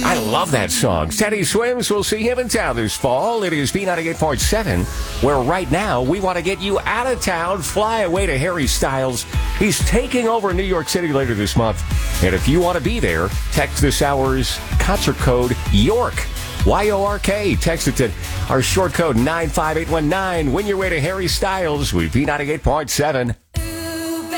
I love that song. Teddy Swims, we'll see him in town this fall. It is B98.7, where right now we want to get you out of town, fly away to Harry Styles. He's taking over New York City later this month. And if you want to be there, text this hour's concert code YORK. Y-O-R-K. Text it to our short code 95819. Win your way to Harry Styles with B98.7.